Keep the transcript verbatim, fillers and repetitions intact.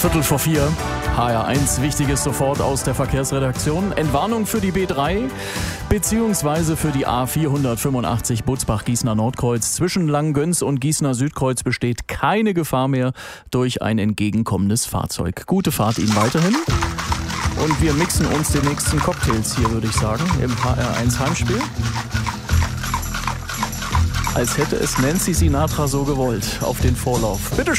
Viertel vor vier. H R eins, Wichtiges sofort aus der Verkehrsredaktion. Entwarnung für die B drei beziehungsweise für die A vierhundertfünfundachtzig Butzbach-Gießener Nordkreuz. Zwischen Langgöns und Gießener Südkreuz besteht keine Gefahr mehr durch ein entgegenkommendes Fahrzeug. Gute Fahrt Ihnen weiterhin. Und wir mixen uns die nächsten Cocktails hier, würde ich sagen, im H R eins Heimspiel. Als hätte es Nancy Sinatra so gewollt. Auf den Vorlauf. Bitteschön.